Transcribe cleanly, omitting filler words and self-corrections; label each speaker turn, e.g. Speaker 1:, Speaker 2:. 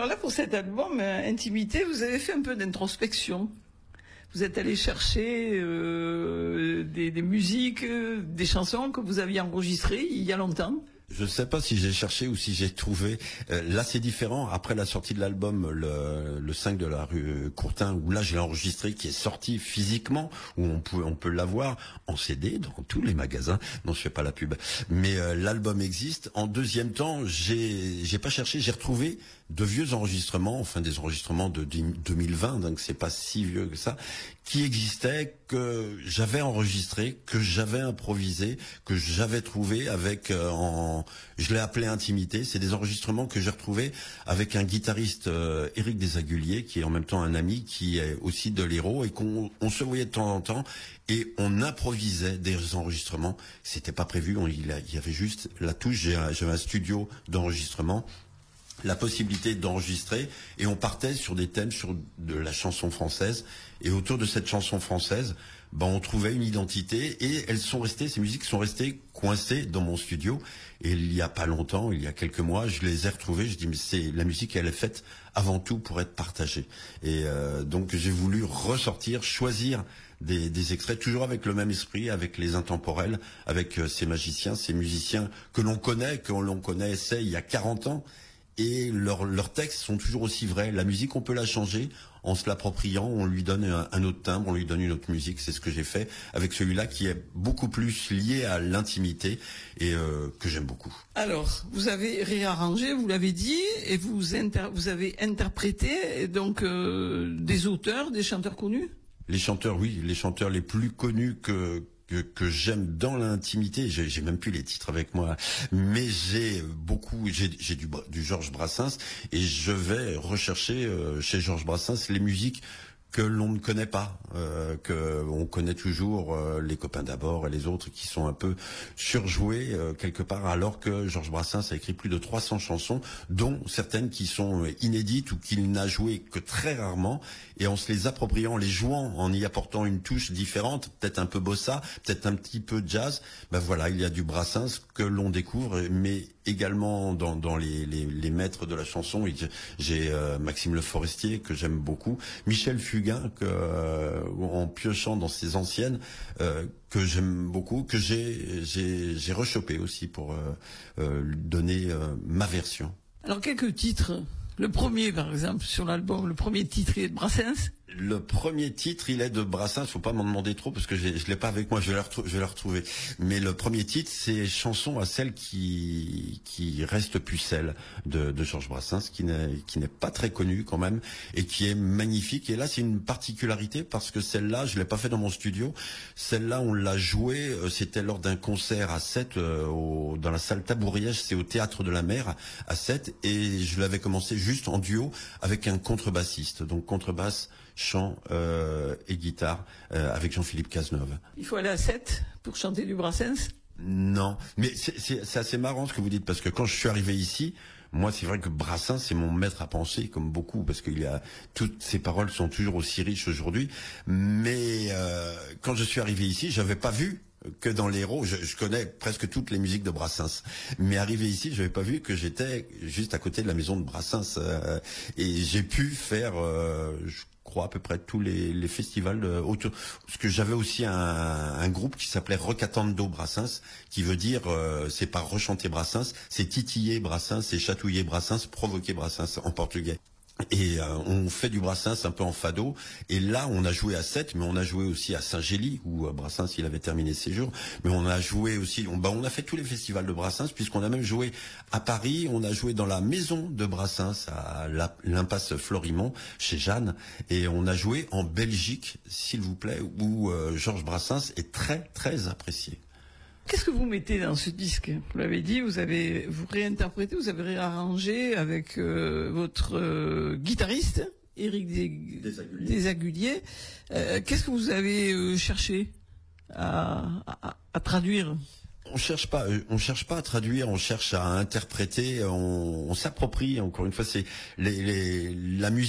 Speaker 1: Alors là, pour cet album Intimité, vous avez fait un peu d'introspection. Vous êtes allé chercher des musiques, des chansons que vous aviez enregistrées il y a longtemps.
Speaker 2: Je ne sais pas si j'ai cherché ou si j'ai trouvé. Là, c'est différent. Après la sortie de l'album, le 5 de la rue Courtin, où là, j'ai enregistré, qui est sorti physiquement, où on peut l'avoir en CD dans tous les magasins. Non, je fais pas la pub. Mais l'album existe. En deuxième temps, j'ai pas cherché. J'ai retrouvé de vieux enregistrements, enfin des enregistrements de 2020, donc c'est pas si vieux que ça, qui existaient, que j'avais enregistré, que j'avais improvisé, que j'avais trouvé avec je l'ai appelé Intimité. C'est des enregistrements que j'ai retrouvés avec un guitariste, Éric Desaguliers, qui est en même temps un ami, qui est aussi de l'Hérault, et qu'on se voyait de temps en temps, et on improvisait des enregistrements. C'était pas prévu, il y avait juste la touche. J'avais un studio d'enregistrement, la possibilité d'enregistrer, et on partait sur des thèmes de la chanson française, et autour de cette chanson française, on trouvait une identité, et ces musiques sont restées coincées dans mon studio. Et il y a pas longtemps, il y a quelques mois, je les ai retrouvées. Je dis, mais la musique, elle est faite avant tout pour être partagée. Et donc j'ai voulu ressortir, choisir des extraits, toujours avec le même esprit, avec les intemporels, avec ces magiciens, ces musiciens que l'on connaissait il y a 40 ans. Et leurs textes sont toujours aussi vrais. La musique, on peut la changer en se l'appropriant, on lui donne un autre timbre, on lui donne une autre musique. C'est ce que j'ai fait avec celui-là, qui est beaucoup plus lié à l'intimité, et que j'aime beaucoup.
Speaker 1: Alors, vous avez réarrangé, vous l'avez dit, et vous avez interprété donc des auteurs, des chanteurs connus.
Speaker 2: Les chanteurs, oui, les chanteurs les plus connus que j'aime dans l'intimité. J'ai même plus les titres avec moi, mais j'ai du Georges Brassens, et je vais rechercher chez Georges Brassens les musiques que l'on ne connaît pas, que on connaît toujours les copains d'abord et les autres qui sont un peu surjoués quelque part, alors que Georges Brassens a écrit plus de 300 chansons, dont certaines qui sont inédites ou qu'il n'a joué que très rarement, et en se les appropriant, les jouant, en y apportant une touche différente, peut-être un peu bossa, peut-être un petit peu jazz, voilà, il y a du Brassens que l'on découvre, mais également dans les maîtres de la chanson. J'ai Maxime Le Forestier, que j'aime beaucoup, Michel Fugain, en piochant dans ses anciennes, que j'aime beaucoup, que j'ai rechopé aussi pour donner ma version.
Speaker 1: Alors, quelques titres. Le premier, par exemple, sur l'album, le premier titre, il est de Brassens.
Speaker 2: Le premier titre, il est de Brassens. Faut pas m'en demander trop, parce que je l'ai pas avec moi. Je vais le retrouver. Mais le premier titre, c'est Chanson à celle qui reste pucelle de Georges Brassens, qui n'est pas très connu quand même, et qui est magnifique. Et là, c'est une particularité, parce que celle-là, je l'ai pas fait dans mon studio. Celle-là, on l'a jouée. C'était lors d'un concert à Sète, dans la salle Tabouriège. C'est au Théâtre de la Mer à Sète, et je l'avais commencé juste en duo avec un contrebassiste. Donc contrebasse, chant et guitare, avec Jean-Philippe Cazeneuve.
Speaker 1: Il faut aller à Sète pour chanter du Brassens?
Speaker 2: Non, mais c'est assez marrant ce que vous dites, parce que quand je suis arrivé ici, moi, c'est vrai que Brassens, c'est mon maître à penser, comme beaucoup, parce qu'il y a toutes ces paroles sont toujours aussi riches aujourd'hui. Mais quand je suis arrivé ici, j'avais pas vu que dans l'Hérault, je connais presque toutes les musiques de Brassens, mais arrivé ici, je n'avais pas vu que j'étais juste à côté de la maison de Brassens, et j'ai pu faire, je crois, à peu près tous les festivals autour, parce que j'avais aussi un groupe qui s'appelait Recatando Brassens, qui veut dire, c'est pas rechanter Brassens, c'est titiller Brassens, c'est chatouiller Brassens, provoquer Brassens en portugais. Et on fait du Brassens un peu en fado, et là on a joué à Sète, mais on a joué aussi à Saint-Gély, où Brassens il avait terminé ses jours, mais on a joué aussi, on a fait tous les festivals de Brassens, puisqu'on a même joué à Paris, on a joué dans la maison de Brassens à l'impasse Florimond chez Jeanne, et on a joué en Belgique, s'il vous plaît, où Georges Brassens est très très apprécié.
Speaker 1: Qu'est-ce que vous mettez dans ce disque? Vous l'avez dit, vous réinterprété, vous avez réarrangé avec votre guitariste, Éric Desaguliers. Qu'est-ce que vous avez cherché à traduire?
Speaker 2: On cherche pas à traduire, on cherche à interpréter, on s'approprie. Encore une fois, c'est la musique.